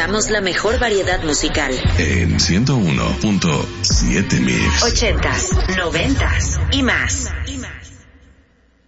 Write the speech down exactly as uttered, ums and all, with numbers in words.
presentamos la mejor variedad musical. En ciento uno punto siete Mix. Ochentas, noventas y más. Y más.